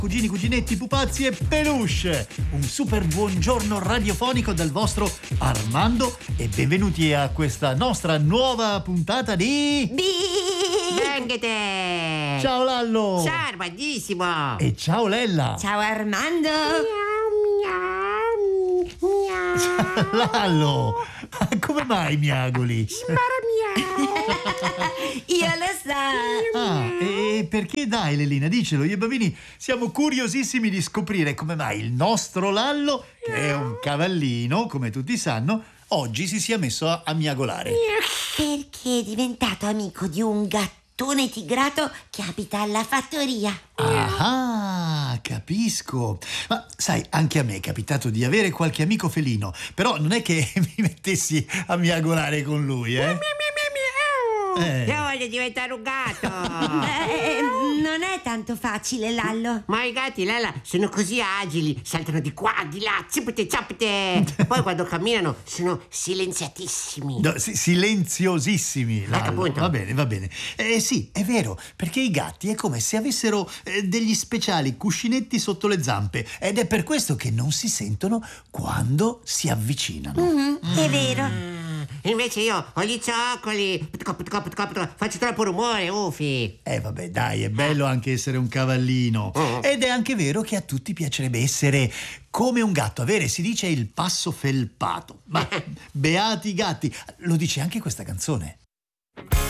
Cugini, cuginetti, pupazzi e peluche, un super buongiorno radiofonico dal vostro Armando e benvenuti a questa nostra nuova puntata di... Benghete! Ciao Lallo! Ciao Armandissimo! E ciao Lella! Ciao Armando! Lallo, come mai miagoli? Io lo so! E perché dai Lellina, dicelo, io e i bambini siamo curiosissimi di scoprire come mai il nostro Lallo, che è un cavallino, come tutti sanno, oggi si sia messo a miagolare. Perché è diventato amico di un gattone tigrato che abita alla fattoria. Ah, capisco. Ma sai, anche a me è capitato di avere qualche amico felino, però non è che mi mettessi a miagolare con lui, eh? Io voglio diventare un gatto! Non è tanto facile, Lallo. Ma i gatti, Lella, sono così agili, saltano di qua, di là, zipete, zappete. Poi quando camminano sono silenziatissimi. No, silenziosissimi. Lallo. Appunto. Va bene. Sì, è vero, perché i gatti è come se avessero degli speciali cuscinetti sotto le zampe ed è per questo che non si sentono quando si avvicinano. È vero. Invece io ho gli zoccoli, faccio troppo rumore, ufi. Vabbè, dai, è bello anche essere un cavallino. Ed è anche vero che a tutti piacerebbe essere come un gatto, avere, si dice, il passo felpato. Ma beati i gatti, lo dice anche questa canzone.